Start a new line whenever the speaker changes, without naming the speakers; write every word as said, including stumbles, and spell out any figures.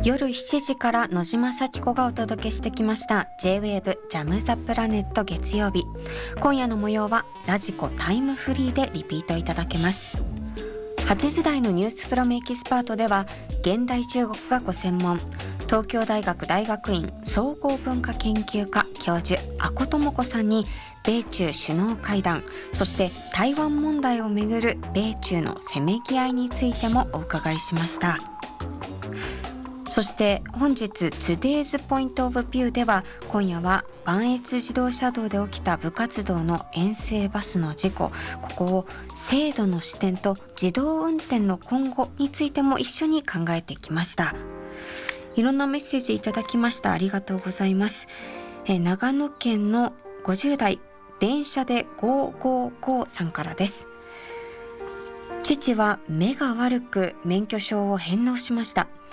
夜しちじから野島咲子がお届けしてきました J-ウェーブ ジャムザプラネット月曜日。今夜の模様はラジコタイムフリーでリピートいただけます。はちじ台のニュースフロムエキスパートでは現代中国がご専門、東京大学大学院総合文化研究科教授阿古智子さんに米中首脳会談、そして台湾問題をめぐる米中のせめぎ合いについてもお伺いしました。そして本日 Today's Point of View では今夜は磐越自動車道で起きた部活動の遠征バスの事故、ここを制度の視点と自動運転の今後についても一緒に考えてきました。いろんなメッセージいただきました。ありがとうございます。え長野県のごじゅう代電車でごーごーごーさんからです。父は目が悪く免許証を返納しました。